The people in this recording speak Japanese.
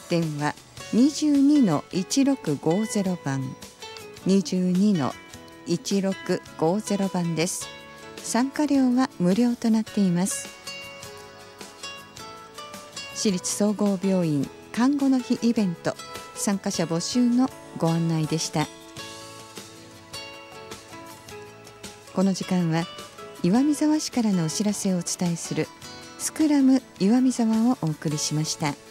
電話 22-1650 番 22-1650 番です。参加料は無料となっています。私立総合病院看護の日イベント参加者募集のご案内でした。この時間は岩見沢市からのお知らせをお伝えするスクラム岩見沢をお送りしました。